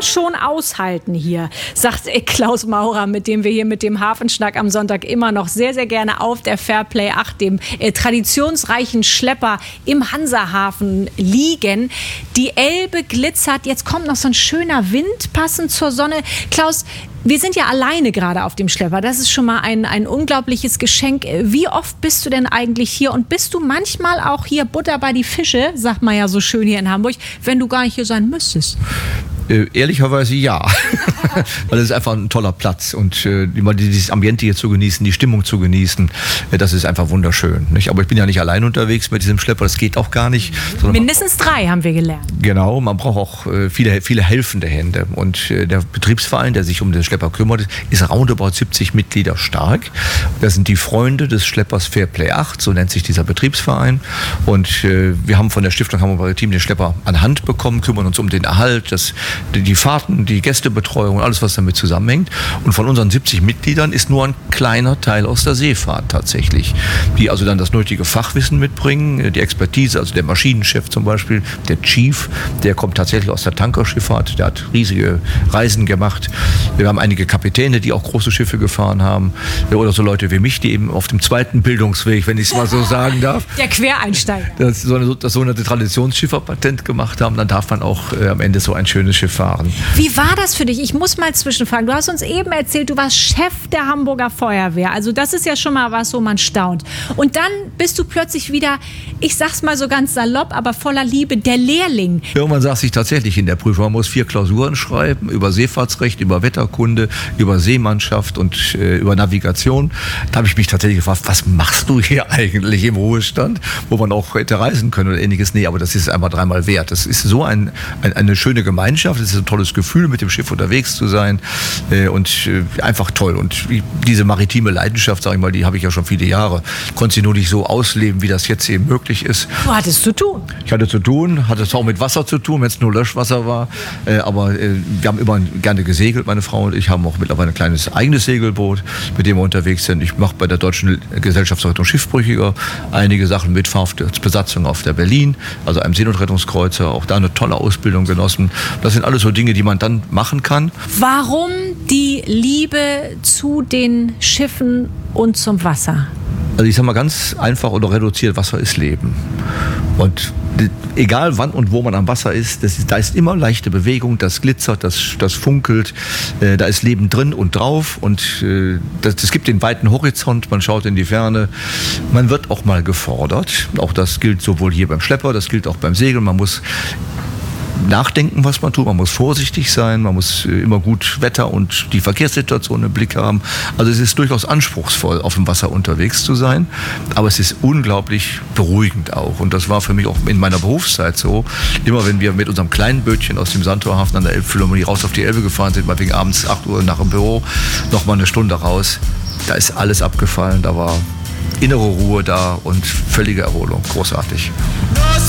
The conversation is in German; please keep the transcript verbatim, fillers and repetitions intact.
schon aushalten hier, sagt Klaus Maurer, mit dem wir hier mit dem Hafenschnack am Sonntag immer noch sehr, sehr gerne auf der Fairplay acht, dem äh, traditionsreichen Schlepper im Hansahafen liegen. Die Elbe glitzert, jetzt kommt noch so ein schöner Wind passend zur Sonne. Klaus, wir sind ja alleine gerade auf dem Schlepper. Das ist schon mal ein, ein unglaubliches Geschenk. Wie oft bist du denn eigentlich hier? Und bist du manchmal auch hier Butter bei die Fische, sagt man ja so schön hier in Hamburg, wenn du gar nicht hier sein müsstest? Äh, ehrlicherweise ja, weil es ist einfach ein toller Platz und äh, immer dieses Ambiente hier zu genießen, die Stimmung zu genießen, äh, das ist einfach wunderschön. Nicht? Aber ich bin ja nicht allein unterwegs mit diesem Schlepper, das geht auch gar nicht. Mindestens drei haben wir gelernt. Genau, man braucht auch äh, viele, viele helfende Hände und äh, der Betriebsverein, der sich um den Schlepper kümmert, ist roundabout siebzig Mitglieder stark. Das sind die Freunde des Schleppers Fairplay acht, so nennt sich dieser Betriebsverein und äh, wir haben von der Stiftung Hamburg Maritim den Schlepper an Hand bekommen, kümmern uns um den Erhalt, das die Fahrten, die Gästebetreuung, alles was damit zusammenhängt. Und von unseren siebzig Mitgliedern ist nur ein kleiner Teil aus der Seefahrt tatsächlich, die also dann das nötige Fachwissen mitbringen, die Expertise, also der Maschinenchef zum Beispiel, der Chief, der kommt tatsächlich aus der Tankerschifffahrt, der hat riesige Reisen gemacht. Wir haben einige Kapitäne, die auch große Schiffe gefahren haben, oder so Leute wie mich, die eben auf dem zweiten Bildungsweg, wenn ich es mal so sagen darf, der Quereinsteiger, das so eine, das so eine Traditionsschifferpatent gemacht haben, dann darf man auch äh, am Ende so ein schönes Schiff fahren. Wie war das für dich? Ich muss mal zwischenfragen. Du hast uns eben erzählt, du warst Chef der Hamburger Feuerwehr. Also das ist ja schon mal was, wo man staunt. Und dann bist du plötzlich wieder, ich sag's mal so ganz salopp, aber voller Liebe, der Lehrling. Irgendwann saß ich tatsächlich in der Prüfung. Man muss vier Klausuren schreiben über Seefahrtsrecht, über Wetterkunde, über Seemannschaft und äh, über Navigation. Da habe ich mich tatsächlich gefragt, was machst du hier eigentlich im Ruhestand, wo man auch hätte reisen können oder ähnliches. Nee, aber das ist einmal dreimal wert. Das ist so ein, ein, eine schöne Gemeinschaft. Es ist ein tolles Gefühl, mit dem Schiff unterwegs zu sein äh, und äh, einfach toll. Und wie, diese maritime Leidenschaft, sage ich mal, die habe ich ja schon viele Jahre. Konnte sie nur nicht so ausleben, wie das jetzt eben möglich ist. Du hattest zu tun. Ich hatte zu tun, hatte es auch mit Wasser zu tun, wenn es nur Löschwasser war. Äh, aber äh, wir haben immer gerne gesegelt, meine Frau und ich haben auch mittlerweile ein kleines eigenes Segelboot, mit dem wir unterwegs sind. Ich mache bei der Deutschen Gesellschaft zur Rettung Schiffbrüchiger einige Sachen mit, fahre auf der Besatzung auf der Berlin, also einem Seenotrettungskreuzer, auch da eine tolle Ausbildung genossen. Das sind alles so Dinge, die man dann machen kann. Warum die Liebe zu den Schiffen und zum Wasser? Also ich sage mal ganz einfach oder reduziert, Wasser ist Leben. Und egal wann und wo man am Wasser ist, das ist da ist immer leichte Bewegung, das glitzert, das, das funkelt, äh, da ist Leben drin und drauf und äh, das, das gibt den weiten Horizont, man schaut in die Ferne, man wird auch mal gefordert. Auch das gilt sowohl hier beim Schlepper, das gilt auch beim Segeln, man muss nachdenken, was man tut. Man muss vorsichtig sein, man muss immer gut Wetter und die Verkehrssituation im Blick haben. Also es ist durchaus anspruchsvoll, auf dem Wasser unterwegs zu sein, aber es ist unglaublich beruhigend auch. Und das war für mich auch in meiner Berufszeit so. Immer wenn wir mit unserem kleinen Bötchen aus dem Sandtorhafen an der Elbphilharmonie raus auf die Elbe gefahren sind, mal wegen abends acht Uhr nach dem Büro, noch mal eine Stunde raus, da ist alles abgefallen, da war innere Ruhe da und völlige Erholung. Großartig.